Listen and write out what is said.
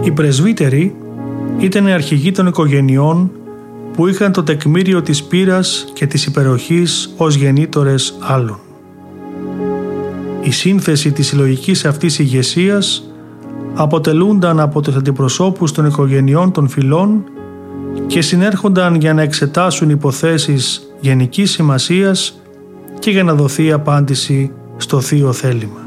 Οι πρεσβύτεροι ήταν οι αρχηγοί των οικογενειών που είχαν το τεκμήριο της πείρας και της υπεροχής ως γεννήτορες άλλων. Η σύνθεση της συλλογικής αυτής ηγεσίας αποτελούνταν από τους αντιπροσώπους των οικογενειών των φυλών και συνέρχονταν για να εξετάσουν υποθέσεις γενικής σημασίας και για να δοθεί απάντηση στο θείο θέλημα.